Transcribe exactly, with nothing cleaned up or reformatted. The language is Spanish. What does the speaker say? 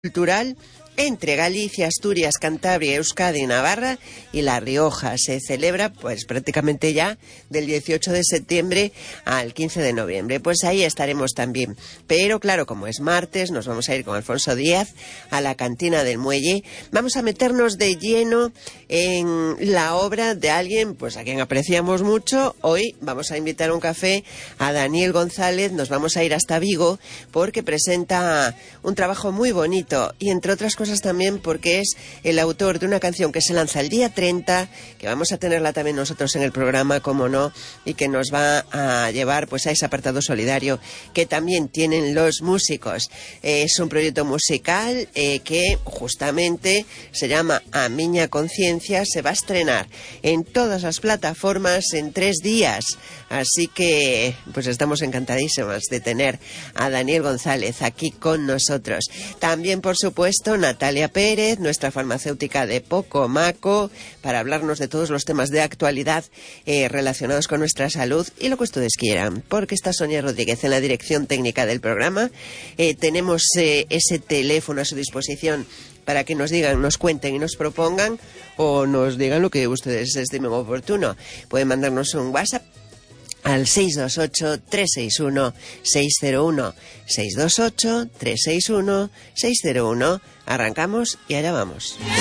cultural entre Galicia, Asturias, Cantabria, Euskadi y Navarra y La Rioja. Se celebra pues prácticamente ya del dieciocho de septiembre al quince de noviembre. Pues ahí estaremos también. Pero claro, como es martes, nos vamos a ir con Alfonso Díaz a la Cantina del Muelle. Vamos a meternos de lleno en la obra de alguien pues a quien apreciamos mucho. Hoy vamos a invitar a un café a Daniel González. Nos vamos a ir hasta Vigo porque presenta un trabajo muy bonito y entre otras cosas también porque es el autor de una canción que se lanza el día treinta, que vamos a tenerla también nosotros en el programa, como no, y que nos va a llevar pues a ese apartado solidario que también tienen los músicos. Eh, es un proyecto musical eh, que justamente se llama A Miña Conciencia. Se va a estrenar en todas las plataformas en tres días, así que pues estamos encantadísimas de tener a Daniel González aquí con nosotros. También, por supuesto, Natalia Pérez, nuestra farmacéutica de Poco Maco, para hablarnos de todos los temas de actualidad eh, relacionados con nuestra salud y lo que ustedes quieran, porque está Sonia Rodríguez en la dirección técnica del programa. Eh, tenemos eh, ese teléfono a su disposición para que nos digan, nos cuenten y nos propongan o nos digan lo que ustedes estimen oportuno. Pueden mandarnos un WhatsApp al seis dos ocho, tres seis uno, seis cero uno, seis dos ocho, tres seis uno, seis cero uno. Arrancamos y allá vamos.